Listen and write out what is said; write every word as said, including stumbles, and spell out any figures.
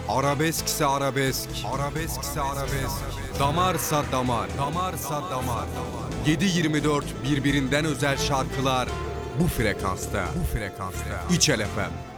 Arabeskse arabesk, arabeskse arabesk. Damarsa damar, damarsa damar. yedi yirmi dört birbirinden özel şarkılar bu frekansta, bu frekansta. İçel F M.